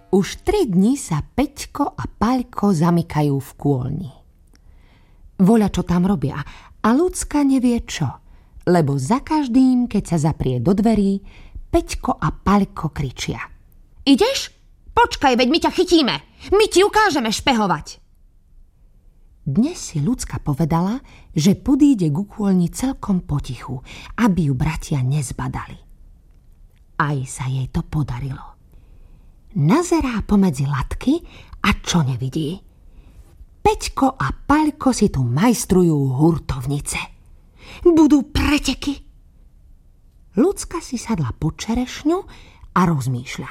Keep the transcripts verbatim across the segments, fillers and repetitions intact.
Už tri dni sa Peťko a Paľko zamykajú v kôlni. Voľa čo tam robia a Ľudská nevie čo, lebo za každým, keď sa zaprie do dverí, Peťko a Paľko kričia. Ideš? Počkaj, veď my ťa chytíme. My ti ukážeme špehovať. Dnes si Ľudská povedala, že podíde ku kôlni celkom potichu, aby ju bratia nezbadali. Aj sa jej to podarilo. Nazerá pomedzi latky a čo nevidí? Peťko a Paľko si tu majstrujú hurtovnice. Budú preteky. Ľudská si sadla pod čerešňu a rozmýšľa.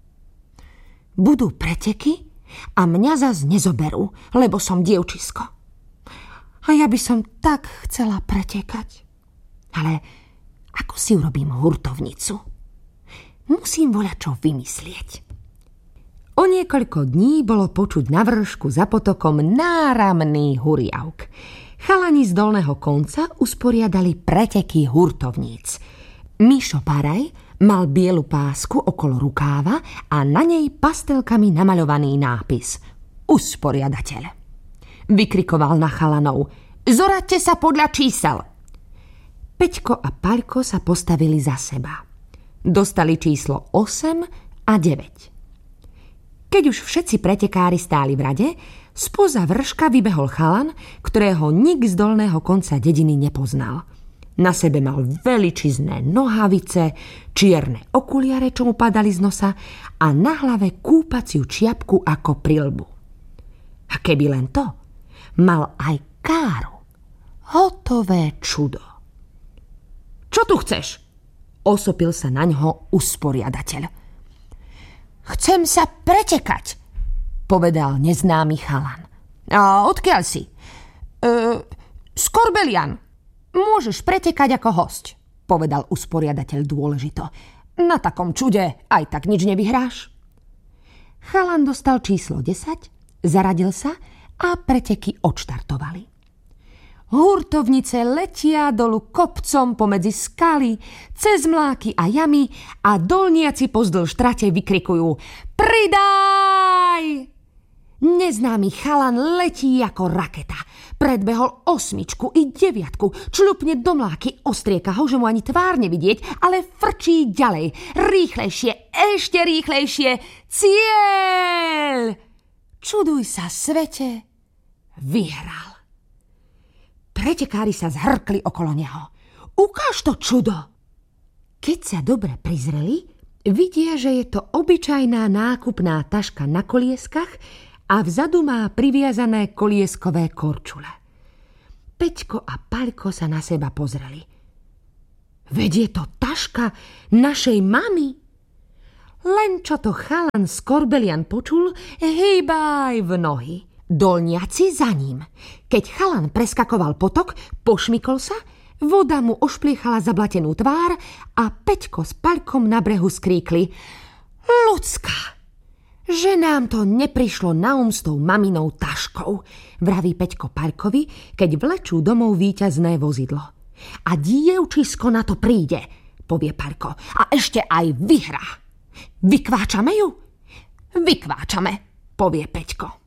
Budú preteky a mňa zas nezoberú, lebo som dievčisko. A ja by som tak chcela pretekať. Ale ako si urobím hurtovnicu? Musím voľačo vymyslieť. O niekoľko dní bolo počuť na vršku za potokom náramný huriavk. Chalani z dolného konca usporiadali preteky hurtovníc. Mišo Paraj mal bielu pásku okolo rukáva a na nej pastelkami namaľovaný nápis Usporiadateľ. Vykrikoval na chalanov: Zoraďte sa podľa čísel! Peťko a Paľko sa postavili za seba. Dostali číslo osem a deväť. Keď už všetci pretekári stáli v rade, spoza vrška vybehol chalan, ktorého nik z dolného konca dediny nepoznal. Na sebe mal veličizné nohavice, čierne okuliare, čo mu padali z nosa, a na hlave kúpaciu čiapku ako prilbu. A keby len to, mal aj káru. Hotové čudo. Čo tu chceš? Osopil sa naňho usporiadateľ. Chcem sa pretekať, povedal neznámy chalan. A odkiaľ si? E, z Korbelian. Môžeš pretekať ako hosť, povedal usporiadateľ dôležito. Na takom čude aj tak nič nevyhráš. Chalan dostal číslo desať, zaradil sa a preteky odštartovali. Hurtovnice letia dolu kopcom pomedzi skaly, cez mláky a jamy a dolniaci pozdĺž trate vykrikujú Pridaj! Neznámy chalan letí ako raketa. Predbehol osmičku i deviatku, čľupne do mláky, ostrieka ho, že mu ani tvár nevidieť, ale frčí ďalej. Rýchlejšie, ešte rýchlejšie. Cieľ! Čuduj sa svete, vyhral. Pretekári sa zhrkli okolo neho. Ukáž to čudo! Keď sa dobre prizreli, vidia, že je to obyčajná nákupná taška na kolieskach a vzadu má priviazané kolieskové korčule. Peťko a Paľko sa na seba pozreli. Veď je to taška našej mamy. Len čo to chalan z Korbelian počul, hýbaj v nohy. Dolniaci za ním. Keď chalan preskakoval potok, pošmykol sa, voda mu ošpliechala zablatenú tvár a Peťko s Paľkom na brehu skríkli Ľudská, že nám to neprišlo na um s tou maminou taškou, vraví Peťko Paľkovi, keď vlečú domov víťazné vozidlo. A dievčisko na to príde, povie Paľko, a ešte aj vyhrá. Vykváčame ju? Vykváčame, povie Peťko.